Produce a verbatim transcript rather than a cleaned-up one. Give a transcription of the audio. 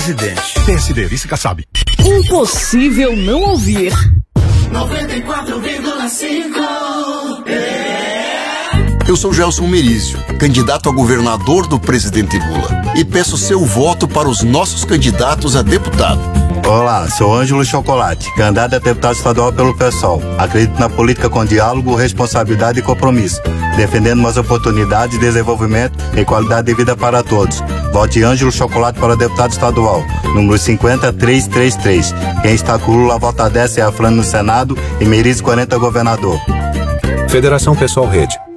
presidente. P S D, vice Kassab. Impossível não ouvir. noventa e quatro vírgula cinco. Eu sou Gelson Merizio, candidato a governador do presidente Lula, e peço seu voto para os nossos candidatos a deputado. Olá, sou Ângelo Chocolate, candidato a deputado estadual pelo PSOL. Acredito na política com diálogo, responsabilidade e compromisso, defendendo umas oportunidades de desenvolvimento e qualidade de vida para todos. Vote Ângelo Chocolate para deputado estadual, número cinquenta trezentos e trinta e três. Quem está com Lula, vota dez, é a Flano no Senado e Merizio quarenta, governador. Federação Pessoal Rede.